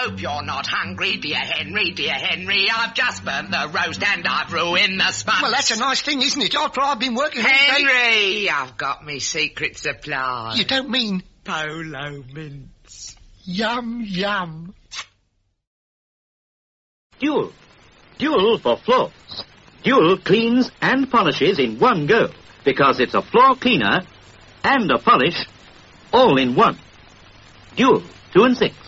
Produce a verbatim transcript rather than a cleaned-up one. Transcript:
hope you're not hungry, dear Henry, dear Henry. I've just burnt the roast and I've ruined the sponge. Well, that's a nice thing, isn't it? After I've been working... Henry, I've got me secret supply. You don't mean... Polo mints. Yum, yum. Dual. Dual for floors. Dual cleans and polishes in one go, because it's a floor cleaner and a polish all in one. Dual, two and six.